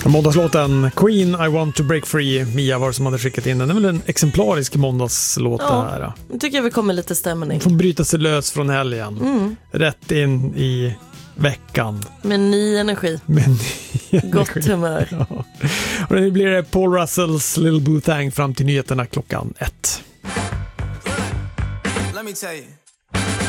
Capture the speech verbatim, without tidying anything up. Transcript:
Måndagslåten Queen, I want to break free. Mia var som hade skickat in den. Det är väl en exemplarisk måndagslåt ja, det här. Jag tycker vi kommer lite stämning. Får bryta sig lös från helgen. Mm. Rätt in i veckan. Med ny energi. Med ny Gott energi. humör. Ja. Och nu blir det Paul Russells Little Boo Thang fram till nyheterna klockan ett. Let me tell you.